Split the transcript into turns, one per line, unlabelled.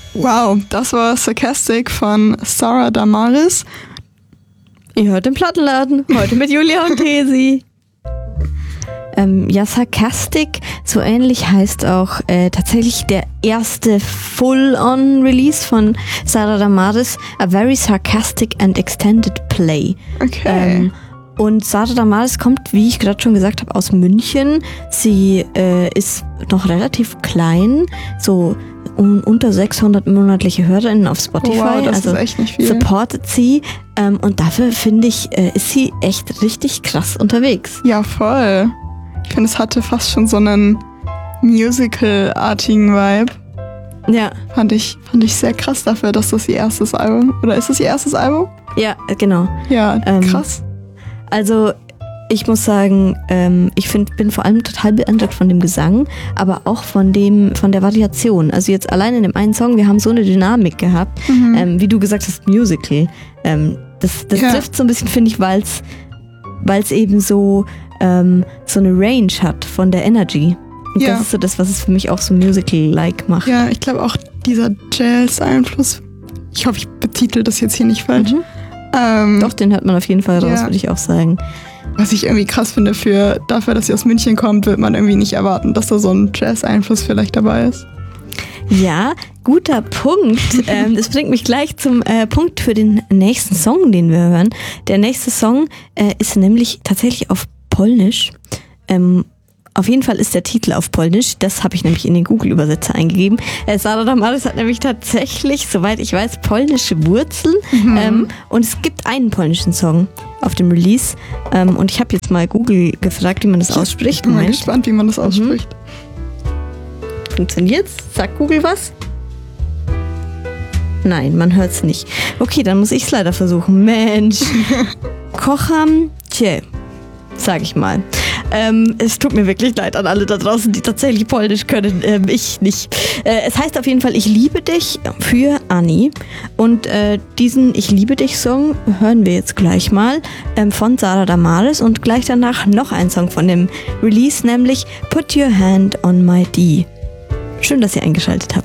Wow, das war Sarcastic von Sarah Damaris.
Ihr hört den Plattenladen, heute mit Julia und Tesi. Ja, Sarcastic, so ähnlich heißt auch tatsächlich der erste Full-on-Release von Sarah Damaris, A Very Sarcastic and Extended Play.
Okay.
Und Sarah Damaris kommt, wie ich gerade schon gesagt habe, aus München. Sie ist noch relativ klein, so unter 600 monatliche HörerInnen auf Spotify.
Wow, das
also
ist echt nicht viel.
Supportet sie. Und dafür, finde ich, ist sie echt richtig krass unterwegs.
Ja, voll. Ich finde, es hatte fast schon so einen Musical-artigen Vibe.
Ja.
Fand ich sehr krass dafür, dass das ihr erstes Album, oder ist das ihr erstes Album?
Ja, genau.
Ja, krass.
Also ich muss sagen, ich bin vor allem total beeindruckt von dem Gesang, aber auch von der Variation. Also jetzt allein in dem einen Song, wir haben so eine Dynamik gehabt, wie du gesagt hast, Musical. Das trifft so ein bisschen, finde ich, weil es eben so eine Range hat von der Energy. Und das ist so das, was es für mich auch so Musical-like macht.
Ja, ich glaube auch dieser Jazz-Einfluss, ich hoffe, ich betitel das jetzt hier nicht falsch.
Doch, den hört man auf jeden Fall raus, würde ich auch sagen.
Was ich irgendwie krass finde, dafür, dass sie aus München kommt, wird man irgendwie nicht erwarten, dass da so ein Jazz-Einfluss vielleicht dabei ist.
Ja, guter Punkt. Das bringt mich gleich zum Punkt für den nächsten Song, den wir hören. Der nächste Song ist nämlich tatsächlich auf Polnisch. Auf jeden Fall ist der Titel auf Polnisch. Das habe ich nämlich in den Google-Übersetzer eingegeben. Sarah Damaris hat nämlich tatsächlich, soweit ich weiß, polnische Wurzeln. Und es gibt einen polnischen Song auf dem Release. Und ich habe jetzt mal Google gefragt, wie man das ausspricht.
Ich bin mal gespannt, wie man das ausspricht.
Funktioniert's? Sagt Google was? Nein, man hört's nicht. Okay, dann muss ich's leider versuchen. Mensch. Kocham cię, sag ich mal. Es tut mir wirklich leid an alle da draußen, die tatsächlich Polnisch können. Ich nicht. Es heißt auf jeden Fall Ich liebe dich für Anni. Und diesen Ich liebe dich Song hören wir jetzt gleich mal von Sarah Damaris und gleich danach noch ein Song von dem Release, nämlich Put Your Hand on My D. Schön, dass ihr eingeschaltet habt.